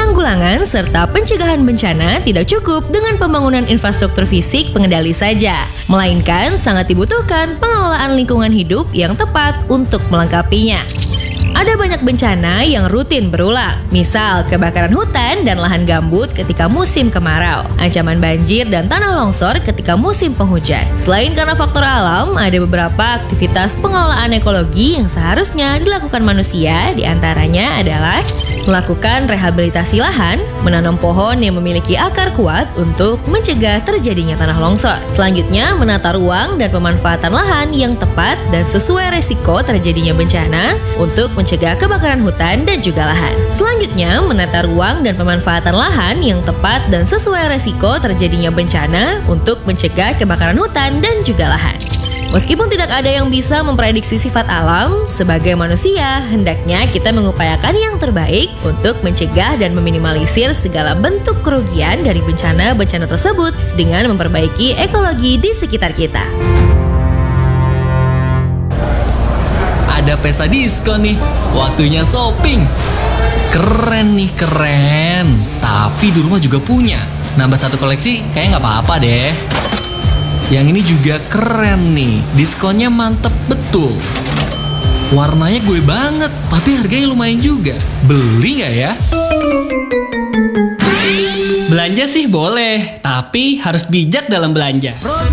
Penanggulangan serta pencegahan bencana tidak cukup dengan pembangunan infrastruktur fisik pengendali saja, melainkan sangat dibutuhkan pengelolaan lingkungan hidup yang tepat untuk melengkapinya. Ada banyak bencana yang rutin berulang, misal kebakaran hutan dan lahan gambut ketika musim kemarau, ancaman banjir dan tanah longsor ketika musim penghujan. Selain karena faktor alam, ada beberapa aktivitas pengelolaan ekologi yang seharusnya dilakukan manusia, diantaranya adalah melakukan rehabilitasi lahan, menanam pohon yang memiliki akar kuat untuk mencegah terjadinya tanah longsor. Selanjutnya, menata ruang dan pemanfaatan lahan yang tepat dan sesuai resiko terjadinya bencana untuk mencegah kebakaran hutan dan juga lahan. Selanjutnya, menata ruang dan pemanfaatan lahan yang tepat dan sesuai resiko terjadinya bencana untuk mencegah kebakaran hutan dan juga lahan. Meskipun tidak ada yang bisa memprediksi sifat alam, sebagai manusia, hendaknya kita mengupayakan yang terbaik untuk mencegah dan meminimalisir segala bentuk kerugian dari bencana-bencana tersebut dengan memperbaiki ekologi di sekitar kita. Ada pesta diskon nih, waktunya shopping. Keren nih, keren. Tapi di rumah juga punya. Nambah satu koleksi kayaknya nggak apa-apa deh. Yang ini juga keren nih, diskonnya mantep betul. Warnanya gue banget, tapi harganya lumayan juga. Beli nggak ya? Belanja sih boleh, tapi harus bijak dalam belanja.